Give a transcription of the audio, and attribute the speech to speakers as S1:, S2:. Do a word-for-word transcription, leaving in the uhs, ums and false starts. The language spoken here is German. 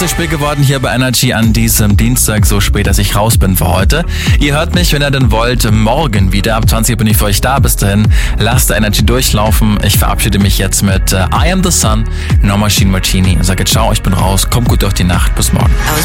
S1: zu spät geworden hier bei Energy an diesem Dienstag, so spät, dass ich raus bin für heute. Ihr hört mich, wenn ihr denn wollt, morgen wieder. Ab zwanzig Uhr bin ich für euch da. Bis dahin, lasst Energy durchlaufen. Ich verabschiede mich jetzt mit uh, I Am The Sun, No Machine Martini. Sage ciao, ich bin raus. Kommt gut durch die Nacht. Bis morgen.